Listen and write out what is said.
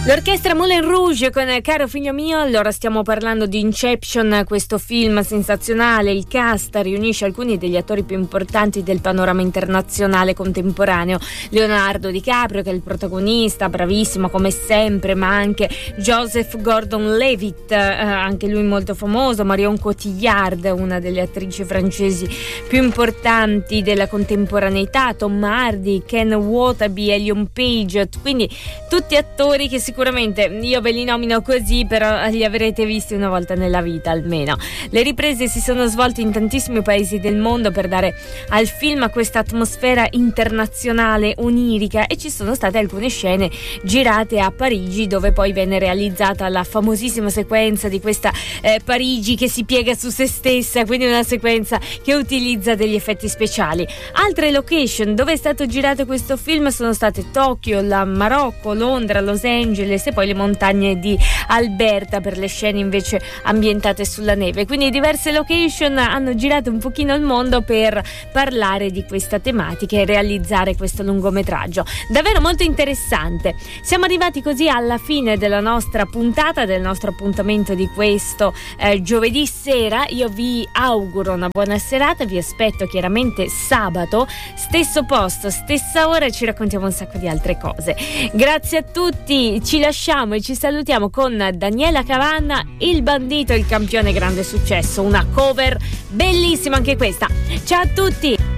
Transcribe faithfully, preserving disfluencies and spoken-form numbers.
L'orchestra Moulin Rouge con Caro figlio mio. Allora, stiamo parlando di Inception, questo film sensazionale. Il cast riunisce alcuni degli attori più importanti del panorama internazionale contemporaneo. Leonardo DiCaprio, che è il protagonista, bravissimo come sempre, ma anche Joseph Gordon-Levitt, eh, anche lui molto famoso, Marion Cotillard, una delle attrici francesi più importanti della contemporaneità, Tom Hardy, Ken Wotherby, Ellen Page, quindi tutti attori che sicuramente io ve li nomino così, però li avrete visti una volta nella vita almeno. Le riprese si sono svolte in tantissimi paesi del mondo per dare al film questa atmosfera internazionale onirica, e ci sono state alcune scene girate a Parigi, dove poi venne realizzata la famosissima sequenza di questa eh, Parigi che si piega su se stessa, quindi una sequenza che utilizza degli effetti speciali. Altre location dove è stato girato questo film sono state Tokyo, la Marocco, Londra, Los Angeles e poi le montagne di Alberta per le scene invece ambientate sulla neve. Quindi diverse location hanno girato un pochino il mondo per parlare di questa tematica e realizzare questo lungometraggio davvero molto interessante. Siamo arrivati così alla fine della nostra puntata, del nostro appuntamento di questo eh, giovedì sera. Io vi auguro una buona serata, vi aspetto chiaramente sabato, stesso posto, stessa ora, e ci raccontiamo un sacco di altre cose. Grazie a tutti, ci lasciamo e ci salutiamo con Daniela Cavanna, Il bandito, il campione, grande successo, una cover bellissima anche questa. Ciao a tutti!